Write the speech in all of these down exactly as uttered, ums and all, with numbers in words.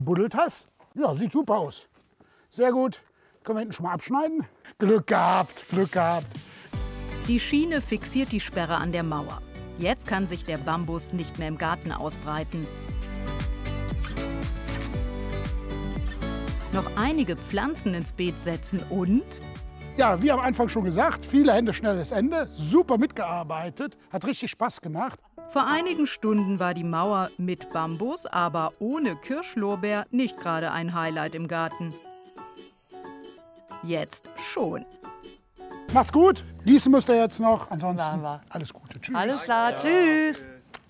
Buddelt hast? Ja, sieht super aus. Sehr gut. Können wir hinten schon mal abschneiden? Glück gehabt, Glück gehabt. Die Schiene fixiert die Sperre an der Mauer. Jetzt kann sich der Bambus nicht mehr im Garten ausbreiten. Noch einige Pflanzen ins Beet setzen und... Ja, wie am Anfang schon gesagt, viele Hände, schnelles Ende. Super mitgearbeitet, hat richtig Spaß gemacht. Vor einigen Stunden war die Mauer mit Bambus, aber ohne Kirschlorbeer nicht gerade ein Highlight im Garten. Jetzt schon. Macht's gut, gießen müsst ihr jetzt noch. Ansonsten wir. alles Gute. Tschüss. Alles klar, tschüss.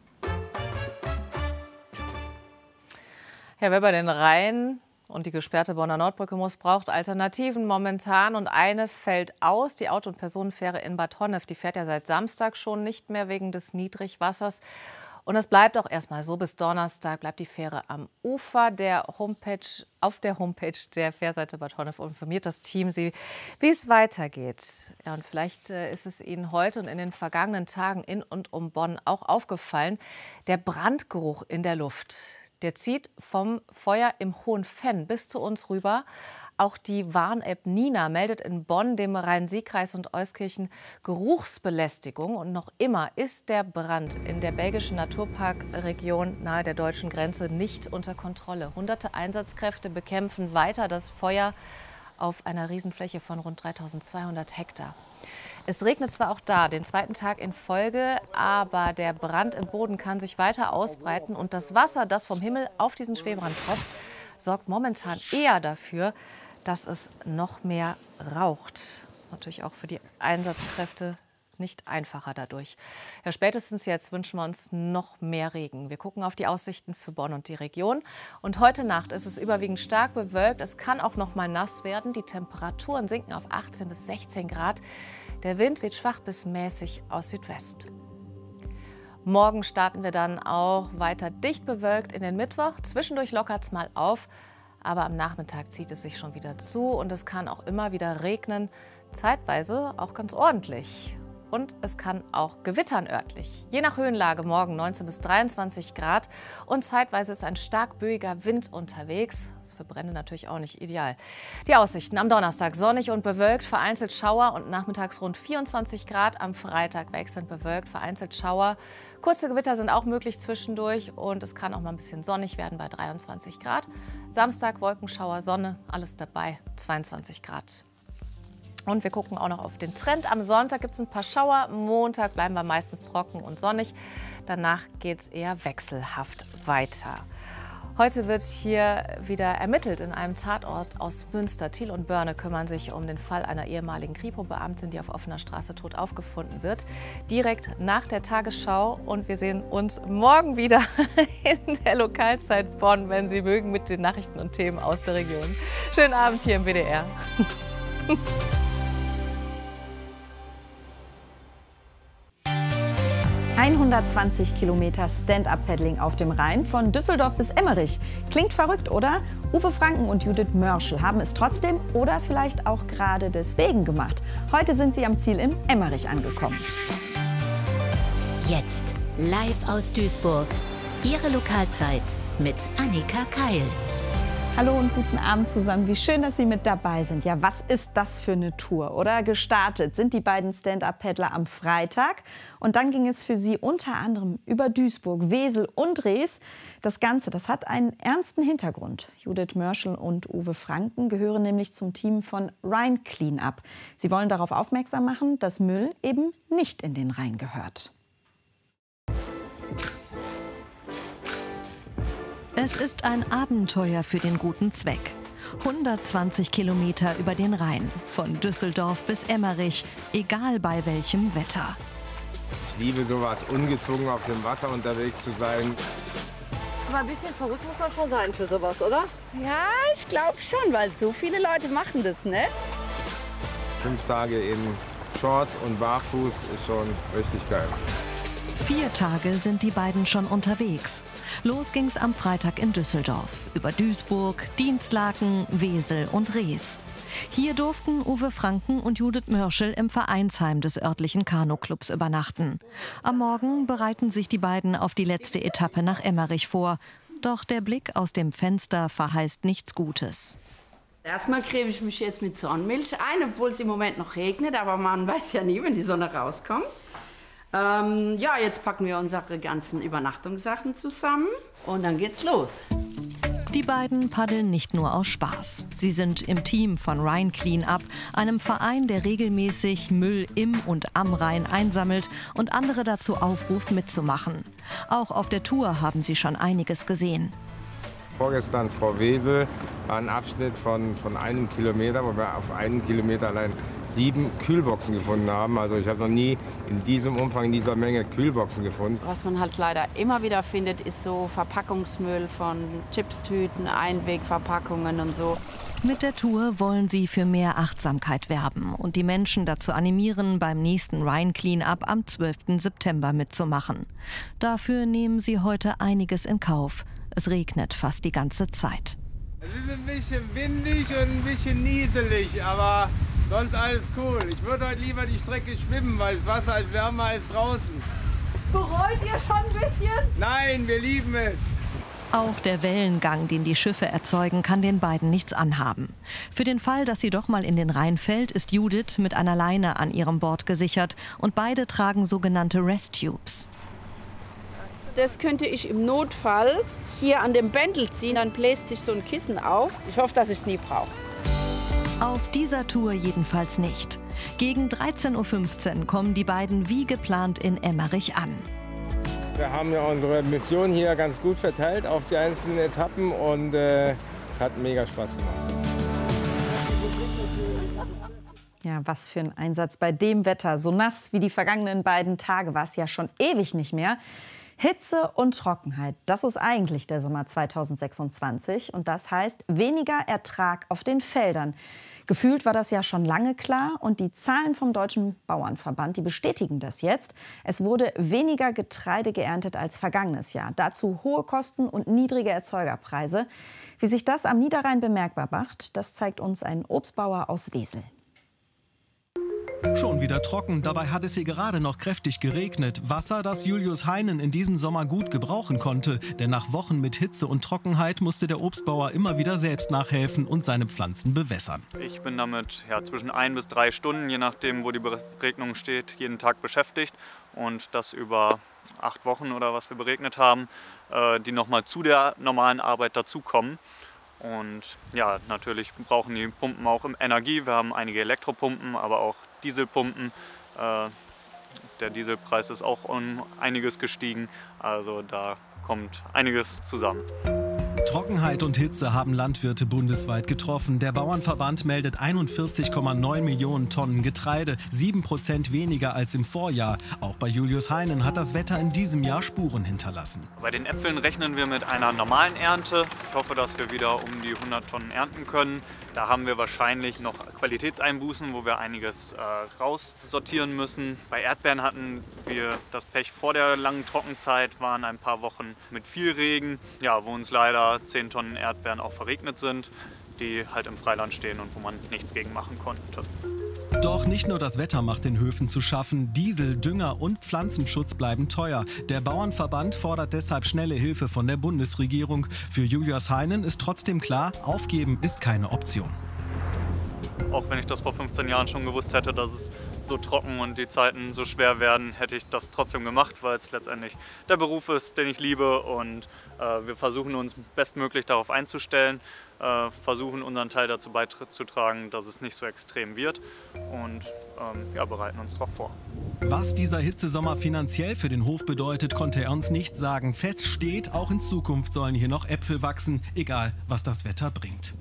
Ja, wer bei den Rhein und die gesperrte Bonner Nordbrücke muss, braucht Alternativen momentan. Und eine fällt aus. Die Auto- und Personenfähre in Bad Honnef, die fährt ja seit Samstag schon nicht mehr wegen des Niedrigwassers. Und es bleibt auch erstmal so. Bis Donnerstag bleibt die Fähre am Ufer. Der Homepage, auf der Homepage der Fährseite Bad Honnef informiert das Team Sie, wie es weitergeht. Ja, und vielleicht äh, ist es Ihnen heute und in den vergangenen Tagen in und um Bonn auch aufgefallen, der Brandgeruch in der Luft. Der zieht vom Feuer im Hohenfenn bis zu uns rüber. Auch die Warn-App Nina meldet in Bonn, dem Rhein-Sieg-Kreis und Euskirchen Geruchsbelästigung. Und noch immer ist der Brand in der belgischen Naturparkregion nahe der deutschen Grenze nicht unter Kontrolle. Hunderte Einsatzkräfte bekämpfen weiter das Feuer auf einer Riesenfläche von rund dreitausendzweihundert Hektar. Es regnet zwar auch da, den zweiten Tag in Folge, aber der Brand im Boden kann sich weiter ausbreiten. Und das Wasser, das vom Himmel auf diesen Schwebrand tropft, sorgt momentan eher dafür, dass es noch mehr raucht. Das ist natürlich auch für die Einsatzkräfte nicht einfacher dadurch. Ja, spätestens jetzt wünschen wir uns noch mehr Regen. Wir gucken auf die Aussichten für Bonn und die Region. Und heute Nacht ist es überwiegend stark bewölkt. Es kann auch noch mal nass werden. Die Temperaturen sinken auf achtzehn bis sechzehn Grad. Der Wind wird schwach bis mäßig aus Südwest. Morgen starten wir dann auch weiter dicht bewölkt in den Mittwoch. Zwischendurch lockert es mal auf, aber am Nachmittag zieht es sich schon wieder zu und es kann auch immer wieder regnen, zeitweise auch ganz ordentlich. Und es kann auch gewittern örtlich. Je nach Höhenlage morgen neunzehn bis dreiundzwanzig Grad und zeitweise ist ein stark böiger Wind unterwegs. Das ist für Brände natürlich auch nicht ideal. Die Aussichten am Donnerstag sonnig und bewölkt, vereinzelt Schauer und nachmittags rund vierundzwanzig Grad. Am Freitag wechselnd bewölkt, vereinzelt Schauer. Kurze Gewitter sind auch möglich zwischendurch und es kann auch mal ein bisschen sonnig werden bei dreiundzwanzig Grad. Samstag Wolkenschauer, Sonne, alles dabei, zweiundzwanzig Grad. Und wir gucken auch noch auf den Trend. Am Sonntag gibt es ein paar Schauer. Montag bleiben wir meistens trocken und sonnig. Danach geht es eher wechselhaft weiter. Heute wird hier wieder ermittelt in einem Tatort aus Münster. Thiel und Börne kümmern sich um den Fall einer ehemaligen Kripo-Beamtin, die auf offener Straße tot aufgefunden wird. Direkt nach der Tagesschau. Und wir sehen uns morgen wieder in der Lokalzeit Bonn, wenn Sie mögen, mit den Nachrichten und Themen aus der Region. Schönen Abend hier im W D R. hundertzwanzig Kilometer Stand-Up-Paddling auf dem Rhein von Düsseldorf bis Emmerich. Klingt verrückt, oder? Uwe Franken und Judith Mörschel haben es trotzdem oder vielleicht auch gerade deswegen gemacht. Heute sind sie am Ziel in Emmerich angekommen. Jetzt live aus Duisburg. Ihre Lokalzeit mit Annika Keil. Hallo und guten Abend zusammen. Wie schön, dass Sie mit dabei sind. Ja, was ist das für eine Tour, oder? Gestartet sind die beiden Stand-Up-Paddler am Freitag. Und dann ging es für sie unter anderem über Duisburg, Wesel und Rees. Das Ganze, das hat einen ernsten Hintergrund. Judith Mörschel und Uwe Franken gehören nämlich zum Team von Rhine Cleanup. Sie wollen darauf aufmerksam machen, dass Müll eben nicht in den Rhein gehört. Es ist ein Abenteuer für den guten Zweck. hundertzwanzig Kilometer über den Rhein, von Düsseldorf bis Emmerich, egal bei welchem Wetter. Ich liebe sowas, ungezwungen auf dem Wasser unterwegs zu sein. Aber ein bisschen verrückt muss man schon sein für sowas, oder? Ja, ich glaube schon, weil so viele Leute machen das nicht. Fünf Tage in Shorts und Barfuß ist schon richtig geil. Vier Tage sind die beiden schon unterwegs. Los ging's am Freitag in Düsseldorf, über Duisburg, Dienstlaken, Wesel und Rees. Hier durften Uwe Franken und Judith Mörschel im Vereinsheim des örtlichen Kanuclubs übernachten. Am Morgen bereiten sich die beiden auf die letzte Etappe nach Emmerich vor. Doch der Blick aus dem Fenster verheißt nichts Gutes. Erstmal creme ich mich jetzt mit Sonnenmilch ein, obwohl es im Moment noch regnet. Aber man weiß ja nie, wenn die Sonne rauskommt. Ähm, ja, jetzt packen wir unsere ganzen Übernachtungssachen zusammen und dann geht's los. Die beiden paddeln nicht nur aus Spaß. Sie sind im Team von Rhine Cleanup, einem Verein, der regelmäßig Müll im und am Rhein einsammelt und andere dazu aufruft, mitzumachen. Auch auf der Tour haben sie schon einiges gesehen. Vorgestern vor Wesel war ein Abschnitt von, von einem Kilometer, wo wir auf einen Kilometer allein sieben Kühlboxen gefunden haben. Also ich habe noch nie in diesem Umfang, in dieser Menge Kühlboxen gefunden. Was man halt leider immer wieder findet, ist so Verpackungsmüll von Chipstüten, Einwegverpackungen und so. Mit der Tour wollen sie für mehr Achtsamkeit werben und die Menschen dazu animieren, beim nächsten Rhine Cleanup am zwölften September mitzumachen. Dafür nehmen sie heute einiges in Kauf. Es regnet fast die ganze Zeit. Es ist ein bisschen windig und ein bisschen nieselig, aber sonst alles cool. Ich würde heute lieber die Strecke schwimmen, weil das Wasser ist wärmer als draußen. Bereut ihr schon ein bisschen? Nein, wir lieben es. Auch der Wellengang, den die Schiffe erzeugen, kann den beiden nichts anhaben. Für den Fall, dass sie doch mal in den Rhein fällt, ist Judith mit einer Leine an ihrem Bord gesichert und beide tragen sogenannte Resttubes. Das könnte ich im Notfall hier an dem Bändel ziehen, dann bläst sich so ein Kissen auf. Ich hoffe, dass ich es nie brauche. Auf dieser Tour jedenfalls nicht. Gegen dreizehn Uhr fünfzehn kommen die beiden wie geplant in Emmerich an. Wir haben ja unsere Mission hier ganz gut verteilt auf die einzelnen Etappen und äh, es hat mega Spaß gemacht. Ja, was für ein Einsatz bei dem Wetter. So nass wie die vergangenen beiden Tage war es ja schon ewig nicht mehr. Hitze und Trockenheit, das ist eigentlich der Sommer zweitausendsechsundzwanzig. Und das heißt weniger Ertrag auf den Feldern. Gefühlt war das ja schon lange klar. Und die Zahlen vom Deutschen Bauernverband, die bestätigen das jetzt. Es wurde weniger Getreide geerntet als vergangenes Jahr. Dazu hohe Kosten und niedrige Erzeugerpreise. Wie sich das am Niederrhein bemerkbar macht, das zeigt uns ein Obstbauer aus Wesel. Schon wieder trocken, dabei hat es hier gerade noch kräftig geregnet. Wasser, das Julius Heinen in diesem Sommer gut gebrauchen konnte. Denn nach Wochen mit Hitze und Trockenheit musste der Obstbauer immer wieder selbst nachhelfen und seine Pflanzen bewässern. Ich bin damit ja, zwischen ein bis drei Stunden, je nachdem wo die Beregnung steht, jeden Tag beschäftigt. Und das über acht Wochen oder was wir beregnet haben, äh, die nochmal zu der normalen Arbeit dazukommen. Und ja, natürlich brauchen die Pumpen auch Energie. Wir haben einige Elektropumpen, aber auch Dieselpumpen. Äh, der Dieselpreis ist auch um einiges gestiegen, also da kommt einiges zusammen. Trockenheit und Hitze haben Landwirte bundesweit getroffen. Der Bauernverband meldet einundvierzig Komma neun Millionen Tonnen Getreide, sieben Prozent weniger als im Vorjahr. Auch bei Julius Heinen hat das Wetter in diesem Jahr Spuren hinterlassen. Bei den Äpfeln rechnen wir mit einer normalen Ernte. Ich hoffe, dass wir wieder um die hundert Tonnen ernten können. Da haben wir wahrscheinlich noch Qualitätseinbußen, wo wir einiges äh, raussortieren müssen. Bei Erdbeeren hatten wir das Pech vor der langen Trockenzeit, waren ein paar Wochen mit viel Regen, ja, wo uns leider zehn Tonnen Erdbeeren auch verregnet sind, die halt im Freiland stehen und wo man nichts gegen machen konnte. Doch nicht nur das Wetter macht den Höfen zu schaffen. Diesel, Dünger und Pflanzenschutz bleiben teuer. Der Bauernverband fordert deshalb schnelle Hilfe von der Bundesregierung. Für Julius Heinen ist trotzdem klar, aufgeben ist keine Option. Auch wenn ich das vor fünfzehn Jahren schon gewusst hätte, dass es so trocken und die Zeiten so schwer werden, hätte ich das trotzdem gemacht, weil es letztendlich der Beruf ist, den ich liebe. Und äh, wir versuchen uns bestmöglich darauf einzustellen, äh, versuchen unseren Teil dazu beizutragen, dass es nicht so extrem wird und ähm, ja, bereiten uns darauf vor. Was dieser Hitzesommer finanziell für den Hof bedeutet, konnte er uns nicht sagen. Fest steht, auch in Zukunft sollen hier noch Äpfel wachsen, egal was das Wetter bringt.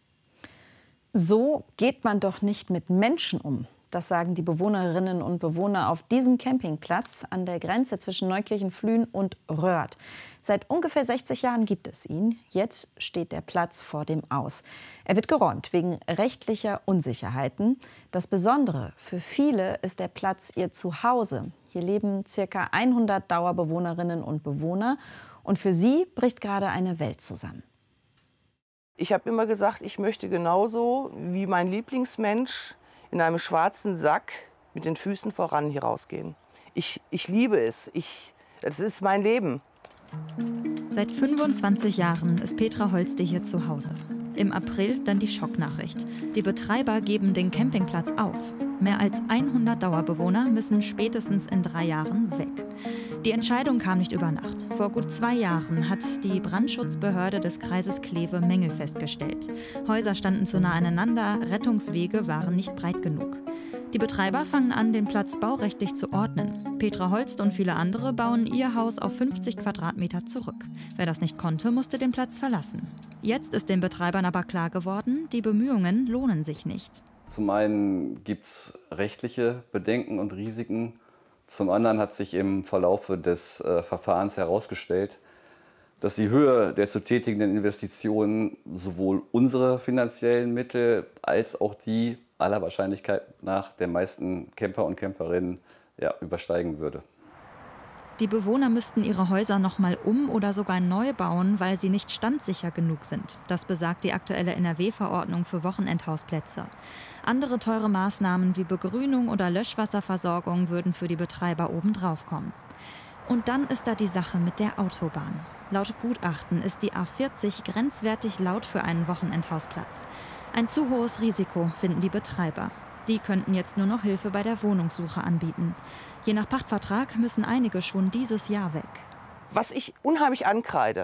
So geht man doch nicht mit Menschen um. Das sagen die Bewohnerinnen und Bewohner auf diesem Campingplatz an der Grenze zwischen Neukirchen-Flühen und Röhrd. Seit ungefähr sechzig Jahren gibt es ihn. Jetzt steht der Platz vor dem Aus. Er wird geräumt wegen rechtlicher Unsicherheiten. Das Besondere für viele ist der Platz ihr Zuhause. Hier leben ca. hundert Dauerbewohnerinnen und Bewohner. Und für sie bricht gerade eine Welt zusammen. Ich habe immer gesagt, ich möchte genauso wie mein Lieblingsmensch in einem schwarzen Sack mit den Füßen voran hier rausgehen. Ich, ich liebe es. Ich, das ist mein Leben. Seit fünfundzwanzig Jahren ist Petra Holste hier zu Hause. Im April dann die Schocknachricht. Die Betreiber geben den Campingplatz auf. Mehr als hundert Dauerbewohner müssen spätestens in drei Jahren weg. Die Entscheidung kam nicht über Nacht. Vor gut zwei Jahren hat die Brandschutzbehörde des Kreises Kleve Mängel festgestellt. Häuser standen zu nah aneinander, Rettungswege waren nicht breit genug. Die Betreiber fangen an, den Platz baurechtlich zu ordnen. Petra Holst und viele andere bauen ihr Haus auf fünfzig Quadratmeter zurück. Wer das nicht konnte, musste den Platz verlassen. Jetzt ist den Betreibern aber klar geworden, die Bemühungen lohnen sich nicht. Zum einen gibt es rechtliche Bedenken und Risiken. Zum anderen hat sich im Verlaufe des äh, Verfahrens herausgestellt, dass die Höhe der zu tätigenden Investitionen sowohl unsere finanziellen Mittel als auch die aller Wahrscheinlichkeit nach der meisten Camper und Camperinnen ja, übersteigen würde. Die Bewohner müssten ihre Häuser noch mal um- oder sogar neu bauen, weil sie nicht standsicher genug sind. Das besagt die aktuelle N R W-Verordnung für Wochenendhausplätze. Andere teure Maßnahmen wie Begrünung oder Löschwasserversorgung würden für die Betreiber obendrauf kommen. Und dann ist da die Sache mit der Autobahn. Laut Gutachten ist die A vierzig grenzwertig laut für einen Wochenendhausplatz. Ein zu hohes Risiko, finden die Betreiber. Die könnten jetzt nur noch Hilfe bei der Wohnungssuche anbieten. Je nach Pachtvertrag müssen einige schon dieses Jahr weg. Was ich unheimlich ankreide,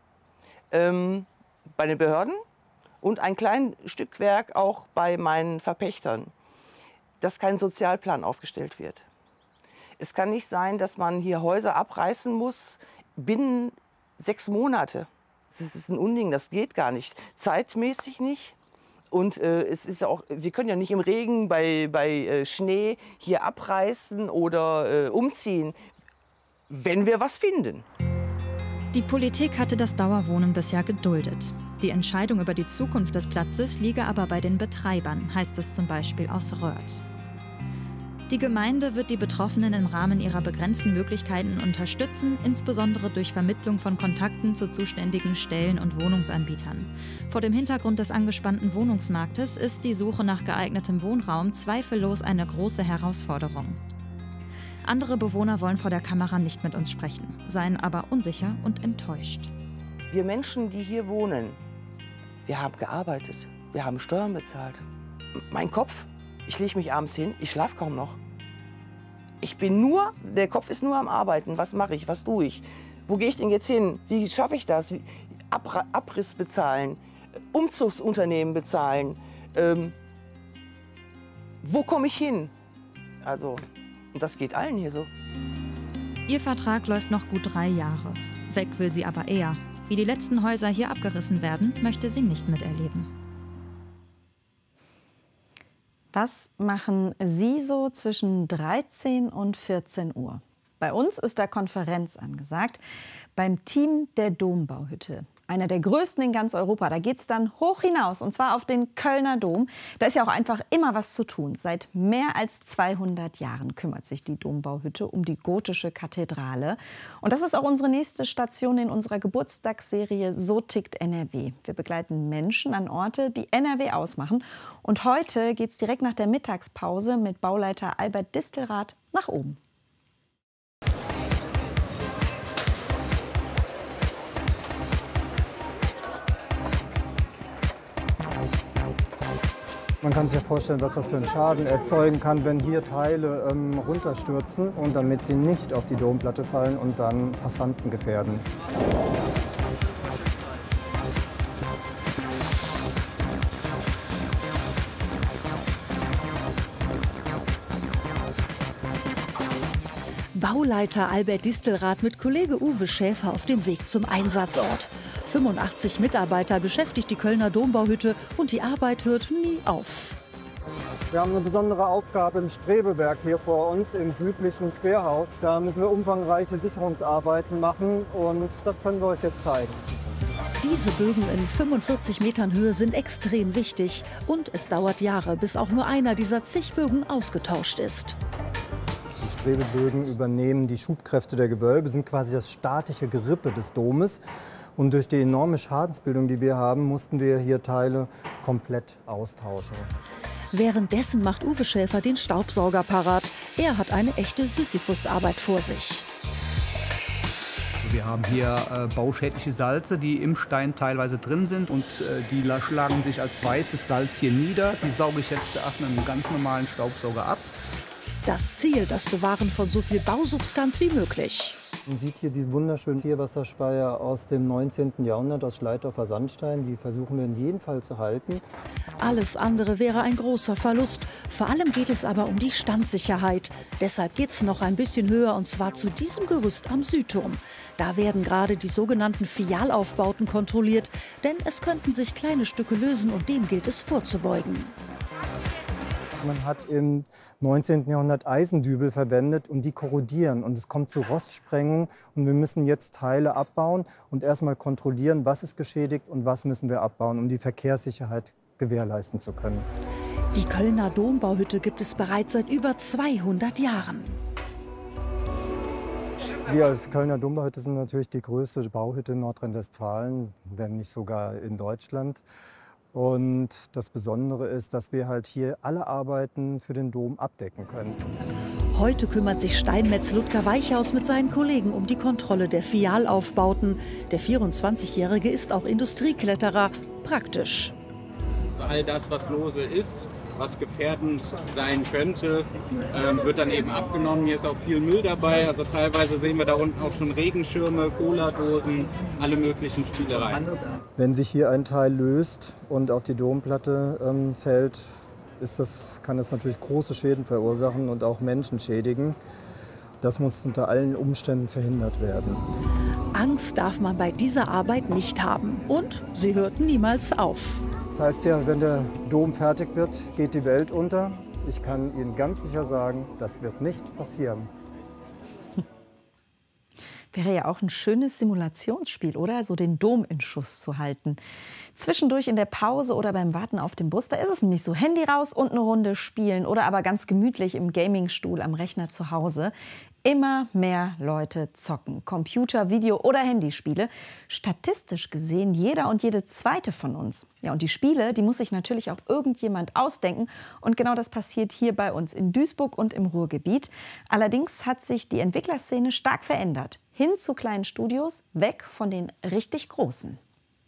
ähm, bei den Behörden und ein kleines Stückwerk auch bei meinen Verpächtern, dass kein Sozialplan aufgestellt wird. Es kann nicht sein, dass man hier Häuser abreißen muss binnen sechs Monate. Das ist ein Unding, das geht gar nicht. Zeitmäßig nicht. Und äh, es ist auch, wir können ja nicht im Regen, bei, bei äh, Schnee hier abreißen oder äh, umziehen, wenn wir was finden. Die Politik hatte das Dauerwohnen bisher geduldet. Die Entscheidung über die Zukunft des Platzes liege aber bei den Betreibern, heißt es zum Beispiel aus Röhrd. Die Gemeinde wird die Betroffenen im Rahmen ihrer begrenzten Möglichkeiten unterstützen, insbesondere durch Vermittlung von Kontakten zu zuständigen Stellen und Wohnungsanbietern. Vor dem Hintergrund des angespannten Wohnungsmarktes ist die Suche nach geeignetem Wohnraum zweifellos eine große Herausforderung. Andere Bewohner wollen vor der Kamera nicht mit uns sprechen, seien aber unsicher und enttäuscht. Wir Menschen, die hier wohnen, wir haben gearbeitet, wir haben Steuern bezahlt. Mein Kopf, ich lege mich abends hin, ich schlafe kaum noch. Ich bin nur, der Kopf ist nur am Arbeiten. Was mache ich, was tue ich? Wo gehe ich denn jetzt hin? Wie schaffe ich das? Ab, Abriss bezahlen, Umzugsunternehmen bezahlen. Ähm, wo komme ich hin? Also, und das geht allen hier so. Ihr Vertrag läuft noch gut drei Jahre. Weg will sie aber eher. Wie die letzten Häuser hier abgerissen werden, möchte sie nicht miterleben. Was machen Sie so zwischen dreizehn und vierzehn Uhr? Bei uns ist da Konferenz angesagt, beim Team der Dombauhütte. Einer der größten in ganz Europa. Da geht es dann hoch hinaus, und zwar auf den Kölner Dom. Da ist ja auch einfach immer was zu tun. Seit mehr als zweihundert Jahren kümmert sich die Dombauhütte um die gotische Kathedrale. Und das ist auch unsere nächste Station in unserer Geburtstagsserie So tickt N R W. Wir begleiten Menschen an Orte, die N R W ausmachen. Und heute geht es direkt nach der Mittagspause mit Bauleiter Albert Distelrath nach oben. Man kann sich ja vorstellen, was das für einen Schaden erzeugen kann, wenn hier Teile ähm, runterstürzen und damit sie nicht auf die Domplatte fallen und dann Passanten gefährden. Bauleiter Albert Distelrath mit Kollege Uwe Schäfer auf dem Weg zum Einsatzort. fünfundachtzig Mitarbeiter beschäftigt die Kölner Dombauhütte und die Arbeit hört nie auf. Wir haben eine besondere Aufgabe im Strebewerk hier vor uns im südlichen Querhaus. Da müssen wir umfangreiche Sicherungsarbeiten machen und das können wir euch jetzt zeigen. Diese Bögen in fünfundvierzig Metern Höhe sind extrem wichtig und es dauert Jahre, bis auch nur einer dieser zig Bögen ausgetauscht ist. Die Strebebögen übernehmen die Schubkräfte der Gewölbe, sind quasi das statische Gerippe des Domes. Und durch die enorme Schadensbildung, die wir haben, mussten wir hier Teile komplett austauschen. Währenddessen macht Uwe Schäfer den Staubsauger parat. Er hat eine echte Sisyphus-Arbeit vor sich. Wir haben hier äh, bauschädliche Salze, die im Stein teilweise drin sind und äh, die schlagen sich als weißes Salz hier nieder. Die sauge ich jetzt erst mit einem ganz normalen Staubsauger ab. Das Ziel, das Bewahren von so viel Bausubstanz wie möglich. Man sieht hier diesen wunderschönen Tierwasserspeier aus dem neunzehnten Jahrhundert aus Schleitdorfer Sandstein. Die versuchen wir in jedem Fall zu halten. Alles andere wäre ein großer Verlust. Vor allem geht es aber um die Standsicherheit. Deshalb geht es noch ein bisschen höher, und zwar zu diesem Gerüst am Südturm. Da werden gerade die sogenannten Fialaufbauten kontrolliert, denn es könnten sich kleine Stücke lösen und dem gilt es vorzubeugen. Man hat im neunzehnten Jahrhundert Eisendübel verwendet und die korrodieren. Und es kommt zu Rostsprengung und wir müssen jetzt Teile abbauen und erstmal kontrollieren, was ist geschädigt und was müssen wir abbauen, um die Verkehrssicherheit gewährleisten zu können. Die Kölner Dombauhütte gibt es bereits seit über zweihundert Jahren. Wir als Kölner Dombauhütte sind natürlich die größte Bauhütte in Nordrhein-Westfalen, wenn nicht sogar in Deutschland. Und das Besondere ist, dass wir halt hier alle Arbeiten für den Dom abdecken können. Heute kümmert sich Steinmetz Ludger Weichhaus mit seinen Kollegen um die Kontrolle der Fialaufbauten. Der vierundzwanzigjährige ist auch Industriekletterer. Praktisch. All das, was lose ist, was gefährdend sein könnte, ähm, wird dann eben abgenommen. Hier ist auch viel Müll dabei. Also teilweise sehen wir da unten auch schon Regenschirme, Cola-Dosen, alle möglichen Spielereien. Wenn sich hier ein Teil löst und auf die Domplatte ähm, fällt, ist das, kann das natürlich große Schäden verursachen und auch Menschen schädigen. Das muss unter allen Umständen verhindert werden. Angst darf man bei dieser Arbeit nicht haben. Und sie hört niemals auf. Das heißt ja, wenn der Dom fertig wird, geht die Welt unter. Ich kann Ihnen ganz sicher sagen, das wird nicht passieren. Wäre ja auch ein schönes Simulationsspiel, oder? So den Dom in Schuss zu halten. Zwischendurch in der Pause oder beim Warten auf den Bus, da ist es nämlich so, Handy raus und eine Runde spielen oder aber ganz gemütlich im Gamingstuhl am Rechner zu Hause. Immer mehr Leute zocken. Computer-, Video- oder Handyspiele. Statistisch gesehen jeder und jede zweite von uns. Ja, und die Spiele, die muss sich natürlich auch irgendjemand ausdenken. Und genau das passiert hier bei uns in Duisburg und im Ruhrgebiet. Allerdings hat sich die Entwicklerszene stark verändert. Hin zu kleinen Studios, weg von den richtig großen.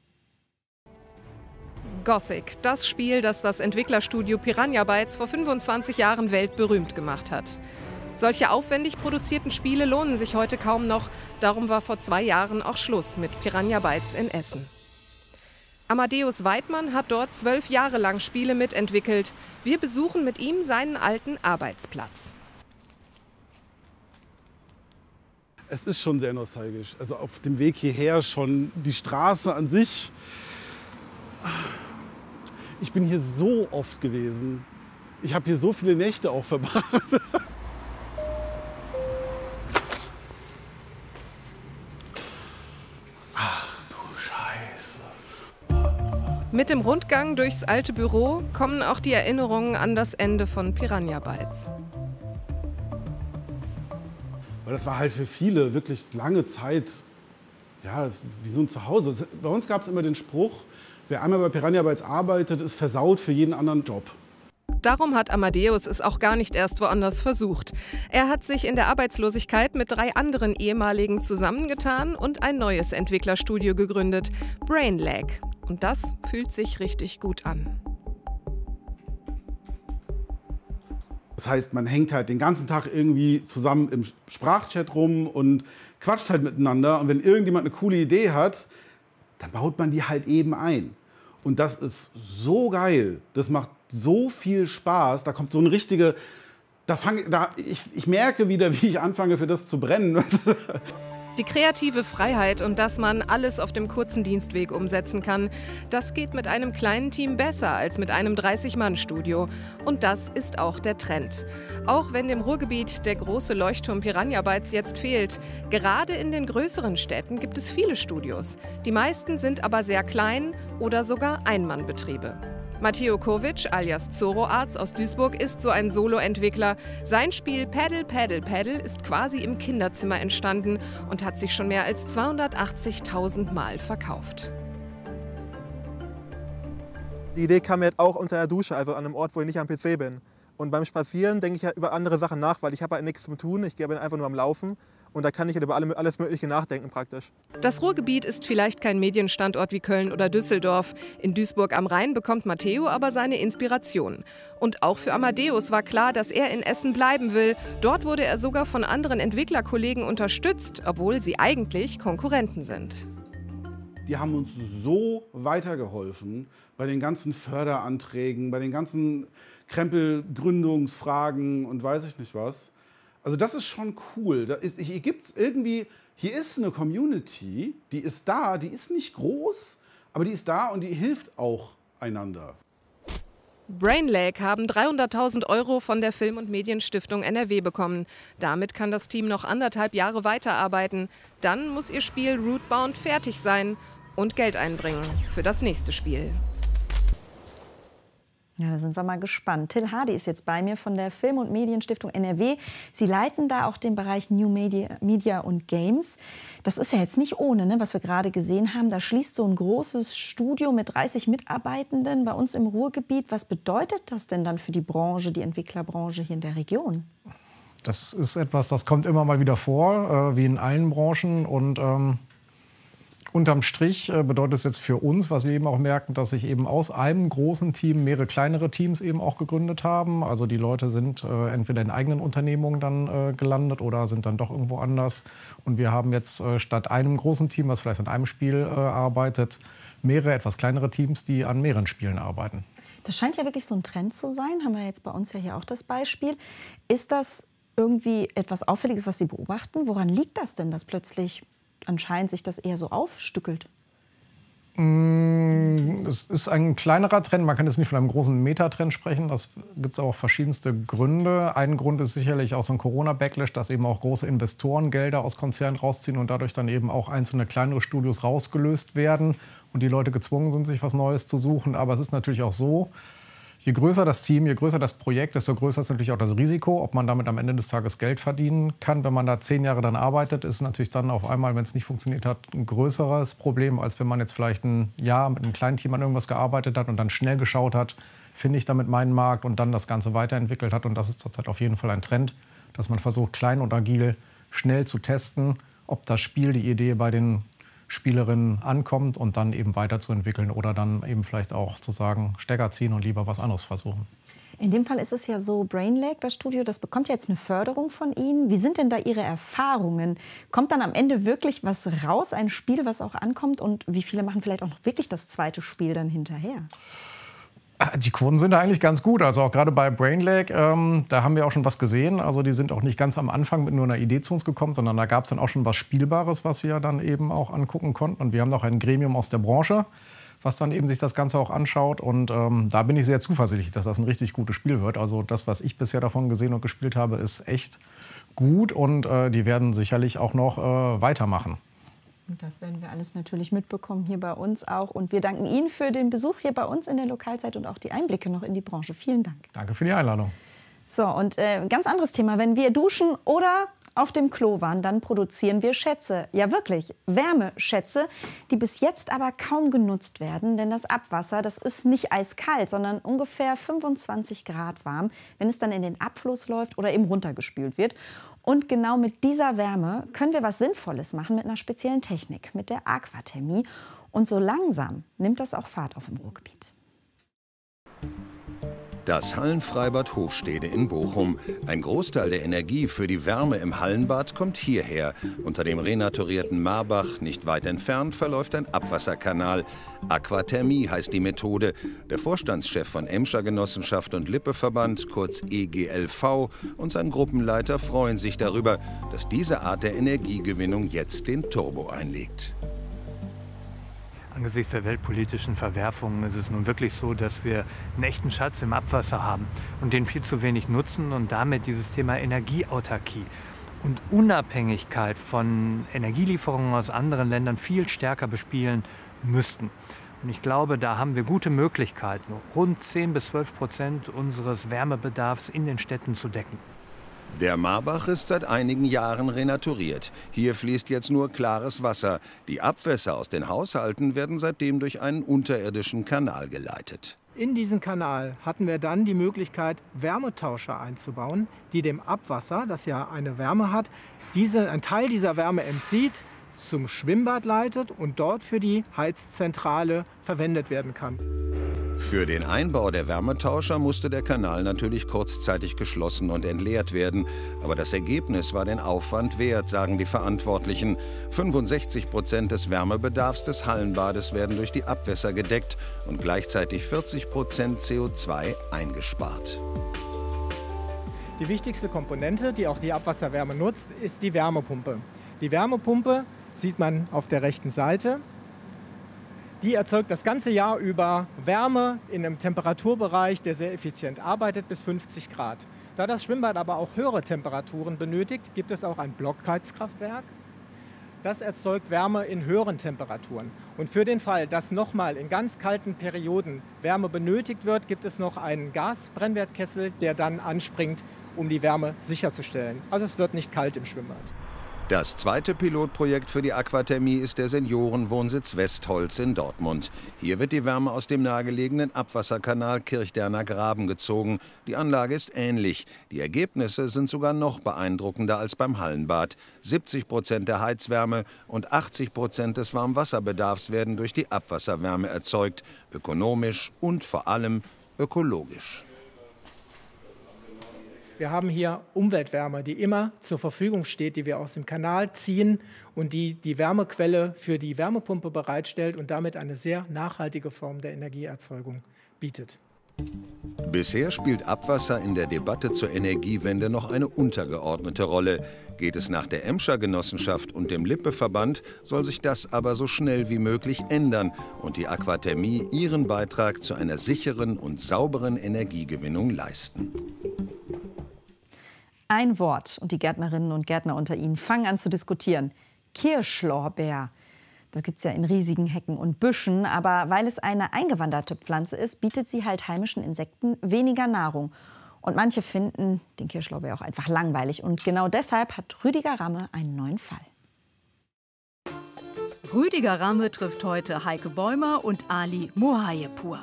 Gothic, das Spiel, das das Entwicklerstudio Piranha Bytes vor fünfundzwanzig Jahren weltberühmt gemacht hat. Solche aufwendig produzierten Spiele lohnen sich heute kaum noch. Darum war vor zwei Jahren auch Schluss mit Piranha Bytes in Essen. Amadeus Weidmann hat dort zwölf Jahre lang Spiele mitentwickelt. Wir besuchen mit ihm seinen alten Arbeitsplatz. Es ist schon sehr nostalgisch. Also auf dem Weg hierher schon die Straße an sich. Ich bin hier so oft gewesen. Ich habe hier so viele Nächte auch verbracht. Ach du Scheiße. Mit dem Rundgang durchs alte Büro kommen auch die Erinnerungen an das Ende von Piranha Bytes. Weil das war halt für viele wirklich lange Zeit, ja, wie so ein Zuhause. Bei uns gab es immer den Spruch, wer einmal bei Piranha Bytes arbeitet, ist versaut für jeden anderen Job. Darum hat Amadeus es auch gar nicht erst woanders versucht. Er hat sich in der Arbeitslosigkeit mit drei anderen ehemaligen zusammengetan und ein neues Entwicklerstudio gegründet, Brainlag. Und das fühlt sich richtig gut an. Das heißt, man hängt halt den ganzen Tag irgendwie zusammen im Sprachchat rum und quatscht halt miteinander. Und wenn irgendjemand eine coole Idee hat, dann baut man die halt eben ein. Und das ist so geil. Das macht so viel Spaß. Da kommt so eine richtige... Da fang, da, ich, ich merke wieder, wie ich anfange, für das zu brennen. Die kreative Freiheit und dass man alles auf dem kurzen Dienstweg umsetzen kann, das geht mit einem kleinen Team besser als mit einem dreißig-Mann-Studio. Und das ist auch der Trend. Auch wenn dem Ruhrgebiet der große Leuchtturm Piranha Bytes jetzt fehlt. Gerade in den größeren Städten gibt es viele Studios. Die meisten sind aber sehr klein oder sogar Einmannbetriebe. Matteo Kovic alias Zoroarz aus Duisburg ist so ein Solo-Entwickler. Sein Spiel Paddle, Paddle, Paddle ist quasi im Kinderzimmer entstanden und hat sich schon mehr als zweihundertachtzigtausend Mal verkauft. Die Idee kam mir auch unter der Dusche, also an einem Ort, wo ich nicht am P C bin. Und beim Spazieren denke ich ja über andere Sachen nach, weil ich habe halt nichts zum Tun. Ich bin einfach nur am Laufen. Und da kann ich über alles Mögliche nachdenken praktisch. Das Ruhrgebiet ist vielleicht kein Medienstandort wie Köln oder Düsseldorf. In Duisburg am Rhein bekommt Matteo aber seine Inspiration. Und auch für Amadeus war klar, dass er in Essen bleiben will. Dort wurde er sogar von anderen Entwicklerkollegen unterstützt, obwohl sie eigentlich Konkurrenten sind. Die haben uns so weitergeholfen bei den ganzen Förderanträgen, bei den ganzen Krempelgründungsfragen und weiß ich nicht was. Also das ist schon cool. Da ist, hier gibt's irgendwie, hier ist eine Community, die ist da, die ist nicht groß, aber die ist da und die hilft auch einander. Brainlag haben dreihunderttausend Euro von der Film- und Medienstiftung N R W bekommen. Damit kann das Team noch anderthalb Jahre weiterarbeiten. Dann muss ihr Spiel Rootbound fertig sein und Geld einbringen für das nächste Spiel. Ja, da sind wir mal gespannt. Till Hardy ist jetzt bei mir von der Film- und Medienstiftung N R W. Sie leiten da auch den Bereich New Media, Media und Games. Das ist ja jetzt nicht ohne, ne, was wir gerade gesehen haben. Da schließt so ein großes Studio mit dreißig Mitarbeitenden bei uns im Ruhrgebiet. Was bedeutet das denn dann für die Branche, die Entwicklerbranche hier in der Region? Das ist etwas, das kommt immer mal wieder vor, äh, wie in allen Branchen. Und ähm unterm Strich bedeutet es jetzt für uns, was wir eben auch merken, dass sich eben aus einem großen Team mehrere kleinere Teams eben auch gegründet haben. Also die Leute sind äh, entweder in eigenen Unternehmungen dann äh, gelandet oder sind dann doch irgendwo anders. Und wir haben jetzt äh, statt einem großen Team, was vielleicht an einem Spiel äh, arbeitet, mehrere etwas kleinere Teams, die an mehreren Spielen arbeiten. Das scheint ja wirklich so ein Trend zu sein. Haben wir jetzt bei uns ja hier auch das Beispiel. Ist das irgendwie etwas Auffälliges, was Sie beobachten? Woran liegt das denn, dass plötzlich anscheinend sich das eher so aufstückelt? Es ist ein kleinerer Trend. Man kann jetzt nicht von einem großen Metatrend sprechen. Das gibt es auch verschiedenste Gründe. Ein Grund ist sicherlich auch so ein Corona-Backlash, dass eben auch große Investoren Gelder aus Konzernen rausziehen und dadurch dann eben auch einzelne kleinere Studios rausgelöst werden und die Leute gezwungen sind, sich was Neues zu suchen. Aber es ist natürlich auch so, je größer das Team, je größer das Projekt, desto größer ist natürlich auch das Risiko, ob man damit am Ende des Tages Geld verdienen kann. Wenn man da zehn Jahre dann arbeitet, ist es natürlich dann auf einmal, wenn es nicht funktioniert hat, ein größeres Problem, als wenn man jetzt vielleicht ein Jahr mit einem kleinen Team an irgendwas gearbeitet hat und dann schnell geschaut hat, finde ich damit meinen Markt und dann das Ganze weiterentwickelt hat. Und das ist zurzeit auf jeden Fall ein Trend, dass man versucht, klein und agil schnell zu testen, ob das Spiel, die Idee bei den Spielerinnen ankommt und dann eben weiterzuentwickeln oder dann eben vielleicht auch zu sagen, Stecker ziehen und lieber was anderes versuchen. In dem Fall ist es ja so, Brainlag, das Studio, das bekommt ja jetzt eine Förderung von Ihnen. Wie sind denn da Ihre Erfahrungen? Kommt dann am Ende wirklich was raus, ein Spiel, was auch ankommt? Und wie viele machen vielleicht auch noch wirklich das zweite Spiel dann hinterher? Die Quoten sind da eigentlich ganz gut. Also auch gerade bei Brainlag, ähm, da haben wir auch schon was gesehen. Also die sind auch nicht ganz am Anfang mit nur einer Idee zu uns gekommen, sondern da gab es dann auch schon was Spielbares, was wir dann eben auch angucken konnten. Und wir haben noch ein Gremium aus der Branche, was dann eben sich das Ganze auch anschaut. Und ähm, da bin ich sehr zuversichtlich, dass das ein richtig gutes Spiel wird. Also das, was ich bisher davon gesehen und gespielt habe, ist echt gut. Und äh, die werden sicherlich auch noch äh, weitermachen. Und das werden wir alles natürlich mitbekommen hier bei uns auch. Und wir danken Ihnen für den Besuch hier bei uns in der Lokalzeit und auch die Einblicke noch in die Branche. Vielen Dank. Danke für die Einladung. So, und äh, ganz anderes Thema. Wenn wir duschen oder auf dem Klo waren, dann produzieren wir Schätze. Ja, wirklich, Wärmeschätze, die bis jetzt aber kaum genutzt werden. Denn das Abwasser, das ist nicht eiskalt, sondern ungefähr fünfundzwanzig Grad warm, wenn es dann in den Abfluss läuft oder eben runtergespült wird. Und genau mit dieser Wärme können wir was Sinnvolles machen mit einer speziellen Technik, mit der Aquathermie. Und so langsam nimmt das auch Fahrt auf im Ruhrgebiet. Das Hallenfreibad Hofstede in Bochum. Ein Großteil der Energie für die Wärme im Hallenbad kommt hierher. Unter dem renaturierten Marbach, nicht weit entfernt, verläuft ein Abwasserkanal. Aquathermie heißt die Methode. Der Vorstandschef von Emscher Genossenschaft und Lippeverband, kurz E G L V, und sein Gruppenleiter freuen sich darüber, dass diese Art der Energiegewinnung jetzt den Turbo einlegt. Angesichts der weltpolitischen Verwerfungen ist es nun wirklich so, dass wir einen echten Schatz im Abwasser haben und den viel zu wenig nutzen und damit dieses Thema Energieautarkie und Unabhängigkeit von Energielieferungen aus anderen Ländern viel stärker bespielen müssten. Und ich glaube, da haben wir gute Möglichkeiten, rund zehn bis zwölf Prozent unseres Wärmebedarfs in den Städten zu decken. Der Marbach ist seit einigen Jahren renaturiert. Hier fließt jetzt nur klares Wasser. Die Abwässer aus den Haushalten werden seitdem durch einen unterirdischen Kanal geleitet. In diesen Kanal hatten wir dann die Möglichkeit, Wärmetauscher einzubauen, die dem Abwasser, das ja eine Wärme hat, diese, einen Teil dieser Wärme entzieht, zum Schwimmbad leitet und dort für die Heizzentrale verwendet werden kann. Für den Einbau der Wärmetauscher musste der Kanal natürlich kurzzeitig geschlossen und entleert werden. Aber das Ergebnis war den Aufwand wert, sagen die Verantwortlichen. fünfundsechzig Prozent des Wärmebedarfs des Hallenbades werden durch die Abwässer gedeckt und gleichzeitig vierzig Prozent C O zwei eingespart. Die wichtigste Komponente, die auch die Abwasserwärme nutzt, ist die Wärmepumpe. Die Wärmepumpe sieht man auf der rechten Seite. Die erzeugt das ganze Jahr über Wärme in einem Temperaturbereich, der sehr effizient arbeitet, bis fünfzig Grad. Da das Schwimmbad aber auch höhere Temperaturen benötigt, gibt es auch ein Blockheizkraftwerk. Das erzeugt Wärme in höheren Temperaturen. Und für den Fall, dass nochmal in ganz kalten Perioden Wärme benötigt wird, gibt es noch einen Gasbrennwertkessel, der dann anspringt, um die Wärme sicherzustellen. Also es wird nicht kalt im Schwimmbad. Das zweite Pilotprojekt für die Aquathermie ist der Seniorenwohnsitz Westholz in Dortmund. Hier wird die Wärme aus dem nahegelegenen Abwasserkanal Kirchderner Graben gezogen. Die Anlage ist ähnlich. Die Ergebnisse sind sogar noch beeindruckender als beim Hallenbad. siebzig Prozent der Heizwärme und achtzig Prozent des Warmwasserbedarfs werden durch die Abwasserwärme erzeugt. Ökonomisch und vor allem ökologisch. Wir haben hier Umweltwärme, die immer zur Verfügung steht, die wir aus dem Kanal ziehen und die die Wärmequelle für die Wärmepumpe bereitstellt und damit eine sehr nachhaltige Form der Energieerzeugung bietet. Bisher spielt Abwasser in der Debatte zur Energiewende noch eine untergeordnete Rolle. Geht es nach der Emscher Genossenschaft und dem Lippe-Verband, soll sich das aber so schnell wie möglich ändern und die Aquathermie ihren Beitrag zu einer sicheren und sauberen Energiegewinnung leisten. Ein Wort und die Gärtnerinnen und Gärtner unter Ihnen fangen an zu diskutieren. Kirschlorbeer. Das gibt es ja in riesigen Hecken und Büschen, aber weil es eine eingewanderte Pflanze ist, bietet sie halt heimischen Insekten weniger Nahrung. Und manche finden den Kirschlorbeer auch einfach langweilig. Und genau deshalb hat Rüdiger Ramme einen neuen Fall. Rüdiger Ramme trifft heute Heike Bäumer und Ali Mohayepur.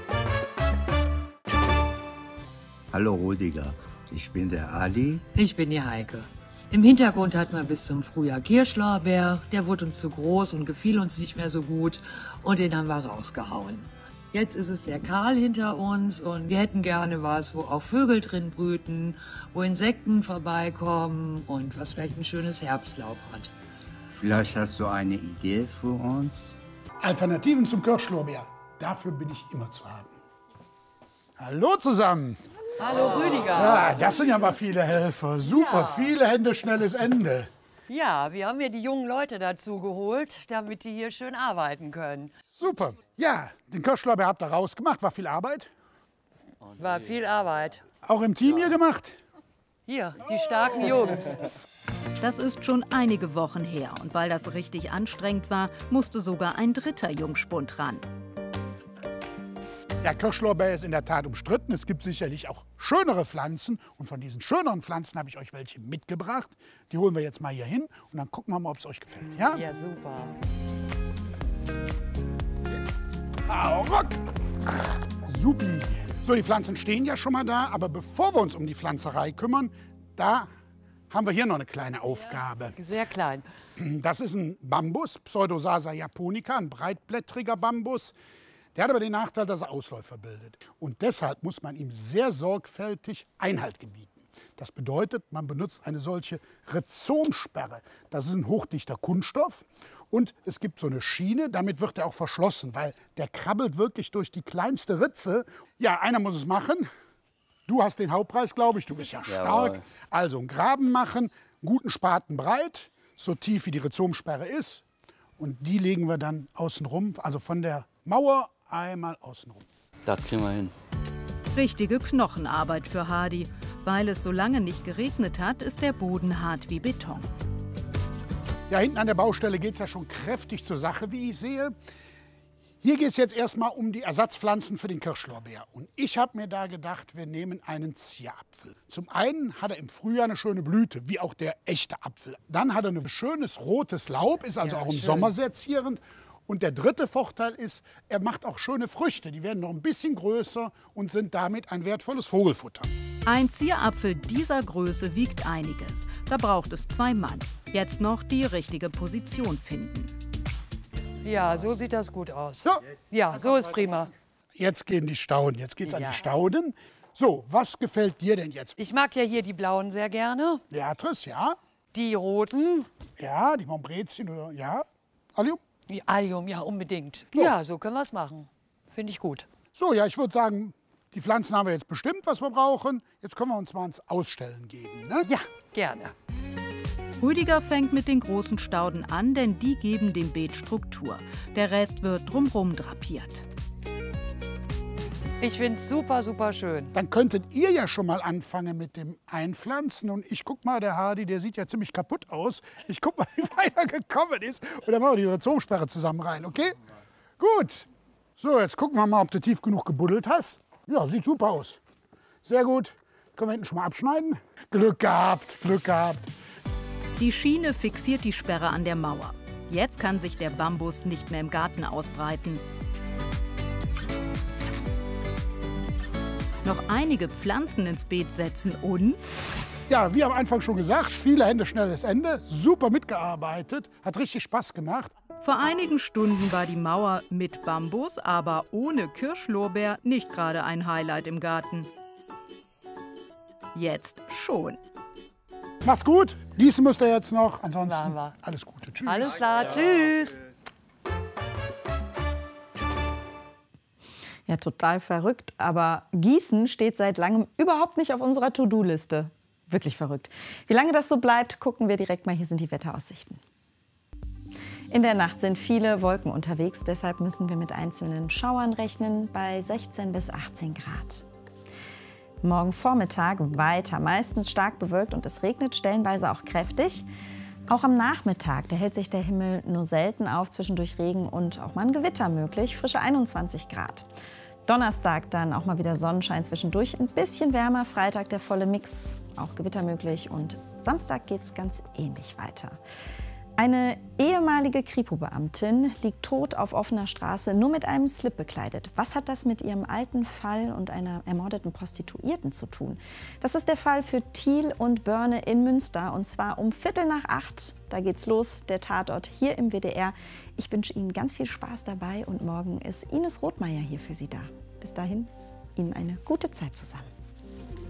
Hallo Rüdiger. Ich bin der Ali. Ich bin die Heike. Im Hintergrund hatten wir bis zum Frühjahr Kirschlorbeer. Der wurde uns zu groß und gefiel uns nicht mehr so gut. Und den haben wir rausgehauen. Jetzt ist es sehr kahl hinter uns und wir hätten gerne was, wo auch Vögel drin brüten, wo Insekten vorbeikommen und was vielleicht ein schönes Herbstlaub hat. Vielleicht hast du eine Idee für uns? Alternativen zum Kirschlorbeer. Dafür bin ich immer zu haben. Hallo zusammen. Hallo Rüdiger. Ja, das sind ja mal viele Helfer. Super, ja. Viele Hände, schnelles Ende. Ja, wir haben hier die jungen Leute dazu geholt, damit die hier schön arbeiten können. Super. Ja, den Kirschlorbeer habt ihr rausgemacht. War viel Arbeit? War viel Arbeit. Auch im Team hier gemacht? Hier, die starken Jungs. Das ist schon einige Wochen her. Und weil das richtig anstrengend war, musste sogar ein dritter Jungspund ran. Der Kirschlorbeer ist in der Tat umstritten. Es gibt sicherlich auch schönere Pflanzen. Und von diesen schöneren Pflanzen habe ich euch welche mitgebracht. Die holen wir jetzt mal hier hin und dann gucken wir mal, ob es euch gefällt. Ja, ja super. Hau ruck! Supi. So, die Pflanzen stehen ja schon mal da. Aber bevor wir uns um die Pflanzerei kümmern, da haben wir hier noch eine kleine Aufgabe. Ja, sehr klein. Das ist ein Bambus, Pseudosasa japonica, ein breitblättriger Bambus. Der hat aber den Nachteil, dass er Ausläufer bildet. Und deshalb muss man ihm sehr sorgfältig Einhalt gebieten. Das bedeutet, man benutzt eine solche Rhizomsperre. Das ist ein hochdichter Kunststoff. Und es gibt so eine Schiene, damit wird er auch verschlossen, weil der krabbelt wirklich durch die kleinste Ritze. Ja, einer muss es machen. Du hast den Hauptpreis, glaube ich. Du bist ja stark. Jawohl. Also einen Graben machen, einen guten Spaten breit, so tief wie die Rhizomsperre ist. Und die legen wir dann außen rum, also von der Mauer einmal außenrum. Das kriegen wir hin. Richtige Knochenarbeit für Hardy. Weil es so lange nicht geregnet hat, ist der Boden hart wie Beton. Ja, hinten an der Baustelle geht es ja schon kräftig zur Sache, wie ich sehe. Hier geht es jetzt erstmal um die Ersatzpflanzen für den Kirschlorbeer. Und ich habe mir da gedacht, wir nehmen einen Zierapfel. Zum einen hat er im Frühjahr eine schöne Blüte, wie auch der echte Apfel. Dann hat er ein schönes rotes Laub, ist also ja, auch im schön. Sommer sehr zierend. Und der dritte Vorteil ist, er macht auch schöne Früchte. Die werden noch ein bisschen größer und sind damit ein wertvolles Vogelfutter. Ein Zierapfel dieser Größe wiegt einiges. Da braucht es zwei Mann. Jetzt noch die richtige Position finden. Ja, so sieht das gut aus. So. Ja, so ist prima. Jetzt gehen die Stauden. Jetzt geht's an die Stauden. So, was gefällt dir denn jetzt? Ich mag ja hier die blauen sehr gerne. Beatrice, ja. Die roten. Ja, die Montbrezien oder ja. Allium? Die Allium, ja, unbedingt. So. Ja, so können wir es machen. Finde ich gut. So, ja, ich würde sagen, die Pflanzen haben wir jetzt bestimmt, was wir brauchen. Jetzt können wir uns mal ins Ausstellen geben, ne? Ja, gerne. Rüdiger fängt mit den großen Stauden an, denn die geben dem Beet Struktur. Der Rest wird drumherum drapiert. Ich finde es super, super schön. Dann könntet ihr ja schon mal anfangen mit dem Einpflanzen. Und ich guck mal, der Hardy, der sieht ja ziemlich kaputt aus. Ich guck mal, wie weit er gekommen ist. Und dann machen wir die Rhizomsperre zusammen rein, okay? Gut. So, jetzt gucken wir mal, ob du tief genug gebuddelt hast. Ja, sieht super aus. Sehr gut. Können wir hinten schon mal abschneiden? Glück gehabt, Glück gehabt. Die Schiene fixiert die Sperre an der Mauer. Jetzt kann sich der Bambus nicht mehr im Garten ausbreiten. Noch einige Pflanzen ins Beet setzen und... Ja, wie am Anfang schon gesagt, viele Hände, schnelles Ende. Super mitgearbeitet, hat richtig Spaß gemacht. Vor einigen Stunden war die Mauer mit Bambus, aber ohne Kirschlorbeer nicht gerade ein Highlight im Garten. Jetzt schon. Macht's gut, gießen müsst ihr jetzt noch. Ansonsten Machen wir. alles Gute. Tschüss. Alles klar, tschüss. Ja, total verrückt. Aber Gießen steht seit langem überhaupt nicht auf unserer To-Do-Liste. Wirklich verrückt. Wie lange das so bleibt, gucken wir direkt mal. Hier sind die Wetteraussichten. In der Nacht sind viele Wolken unterwegs. Deshalb müssen wir mit einzelnen Schauern rechnen bei sechzehn bis achtzehn Grad. Morgen Vormittag weiter, meistens stark bewölkt und es regnet stellenweise auch kräftig. Auch am Nachmittag, da hält sich der Himmel nur selten auf, zwischendurch Regen und auch mal ein Gewitter möglich, frische einundzwanzig Grad. Donnerstag dann auch mal wieder Sonnenschein zwischendurch, ein bisschen wärmer, Freitag der volle Mix, auch Gewitter möglich und Samstag geht es ganz ähnlich weiter. Eine ehemalige Kripo-Beamtin liegt tot auf offener Straße, nur mit einem Slip bekleidet. Was hat das mit ihrem alten Fall und einer ermordeten Prostituierten zu tun? Das ist der Fall für Thiel und Börne in Münster und zwar um Viertel nach acht. Da geht's los, der Tatort hier im W D R. Ich wünsche Ihnen ganz viel Spaß dabei und morgen ist Ines Rothmeier hier für Sie da. Bis dahin, Ihnen eine gute Zeit zusammen.